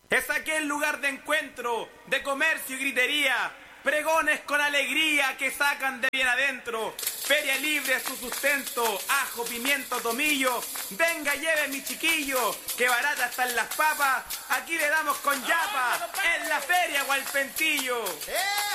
Es aquel lugar de encuentro, de comercio y gritería, pregones con alegría que sacan de bien adentro, feria libre su sustento, ajo, pimiento, tomillo, venga lleve mi chiquillo, que barata están las papas, aquí le damos con yapa, en la feria Hualpentillo.